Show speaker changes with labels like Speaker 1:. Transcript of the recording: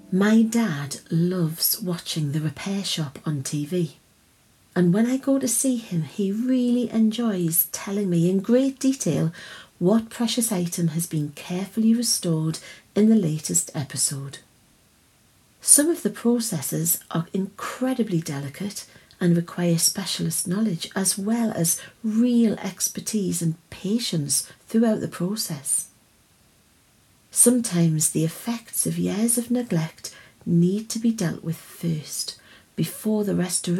Speaker 1: My dad loves watching The Repair Shop on TV. And when I go to see him, he really enjoys telling me in great detail what precious item has been carefully restored in the latest episode. Some of the processes are incredibly delicate and require specialist knowledge as well as real expertise and patience throughout the process. Sometimes the effects of years of neglect need to be dealt with first before the restoration